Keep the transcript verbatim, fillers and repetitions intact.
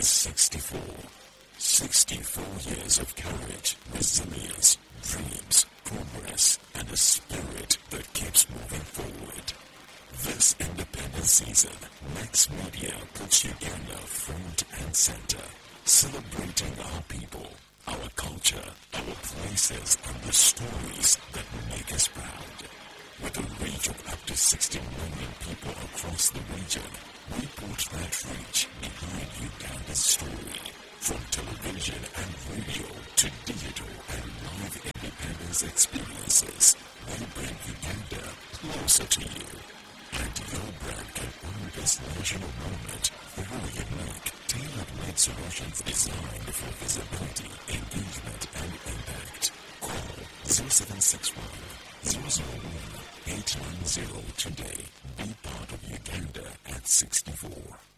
sixty-four. sixty-four years of courage, resilience, dreams, progress, and a spirit that keeps moving forward. This independent season, Max Media puts Uganda front and center, celebrating our people, our culture, our places, and the stories that make us proud. With a reach of up to sixty million people across the region, we put that reach behind Uganda's story. From television and radio to digital and live independence experiences, we bring Uganda closer to you. And your brand can own this national moment through unique, tailor-made solutions designed for visibility, engagement, and impact. Call zero seven six one, zero zero one, eight nine zero today. Be part of Uganda at sixty-four.